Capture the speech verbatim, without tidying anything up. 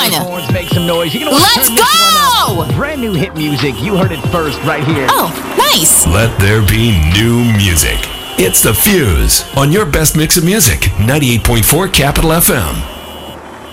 on! Make some noise. You're gonna Let's turn this go! one up. Brand new hit music. You heard it first right here. Oh, nice. Let there be new music. It's The Fuse on your best mix of music, ninety-eight point four Capital F M.